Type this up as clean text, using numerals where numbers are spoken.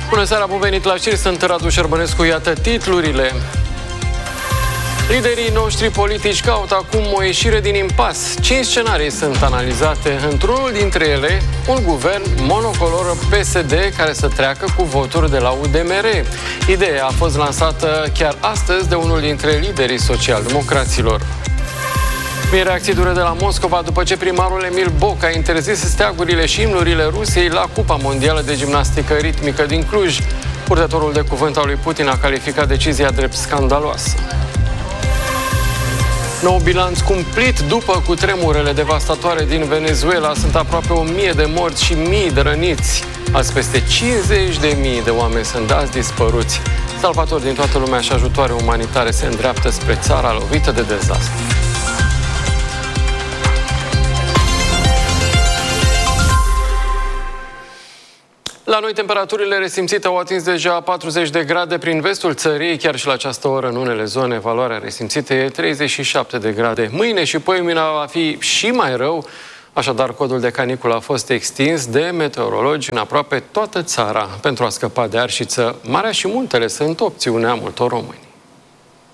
Bună seara, bun venit la știri, sunt Radu Șerbănescu, iată titlurile. Liderii noștri politici caută acum o ieșire din impas. 5 scenarii sunt analizate. Într-unul dintre ele, un guvern monocolor PSD care să treacă cu voturi de la UDMR. Ideea a fost lansată chiar astăzi de unul dintre liderii social-democraților. Mii reacții dure de la Moscova după ce primarul Emil Boc a interzis steagurile și imnurile Rusiei la Cupa Mondială de Gimnastică Ritmică din Cluj. Purtătorul de cuvânt al lui Putin a calificat decizia drept scandaloasă. Nou bilanț cumplit după cutremurele devastatoare din Venezuela. Sunt aproape 1000 de morți și mii de răniți. Azi peste 50.000 de oameni sunt dați dispăruți. Salvatori din toată lumea și ajutoare umanitare se îndreaptă spre țara lovită de dezastru. La noi, temperaturile resimțite au atins deja 40 de grade prin vestul țării, chiar și la această oră în unele zone. Valoarea resimțită e 37 de grade. Mâine și poimâine va fi și mai rău, așadar codul de caniculă a fost extins de meteorologi în aproape toată țara. Pentru a scăpa de arșiță, marea și muntele sunt opțiunea multor români.